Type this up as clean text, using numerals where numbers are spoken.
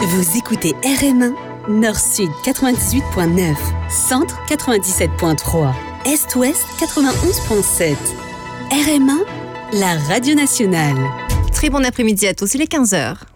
Vous écoutez RM1, Nord-Sud 98.9, Centre 97.3, Est-Ouest 91.7. RM1, la radio nationale. Très bon après-midi à tous, il est 15h.